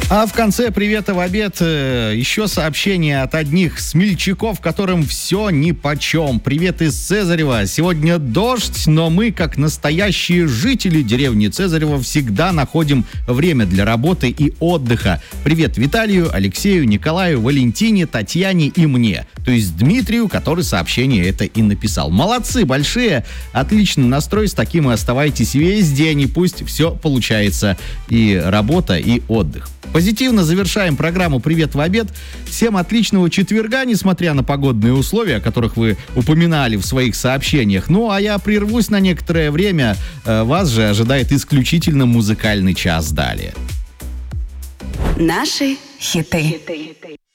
А в конце привета в обед еще сообщение от одних смельчаков, которым все нипочем. Привет из Цезарева. Сегодня дождь, но мы, как настоящие жители деревни Цезарева, всегда находим время для работы и отдыха. Привет Виталию, Алексею, Николаю, Валентине, Татьяне и мне. То есть Дмитрию, который сообщение это и написал. Молодцы большие, отличный настрой, с таким и оставайтесь весь день, и пусть все получается. И работа, и отдых. Позитивно завершаем программу «Привет в обед». Всем отличного четверга, несмотря на погодные условия, о которых вы упоминали в своих сообщениях. Ну, а я прервусь на некоторое время. Вас же ожидает исключительно музыкальный час далее. Наши хиты.